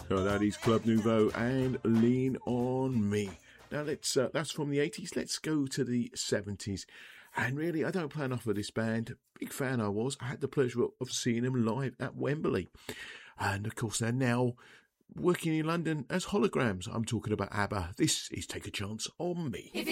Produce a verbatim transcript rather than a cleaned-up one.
So that is Club Nouveau and Lean on Me. Now let's uh, that's from the eighties. Let's go to the seventies. And really, I don't play enough of this band. Big fan I was. I had the pleasure of seeing them live at Wembley. And of course, they're now working in London as holograms. I'm talking about ABBA. This is Take a Chance on Me.